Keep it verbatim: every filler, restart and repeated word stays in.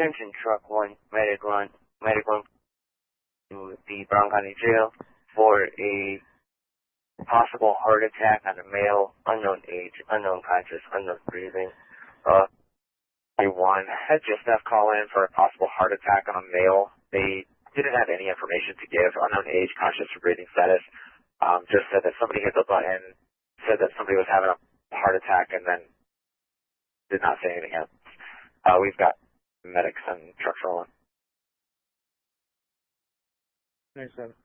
Attention truck one, medic one, medic one to the Brown County Jail for a possible heart attack on a male, unknown age, unknown conscious, unknown breathing. Uh, they one had just staff call in for a possible heart attack on a male. They didn't have any information to give, unknown age, conscious, or breathing status. Um, just said that somebody hit the button, said that somebody was having a heart attack, and then did not say anything else. Uh, we've got medics and trucks rolling. ninety-seven.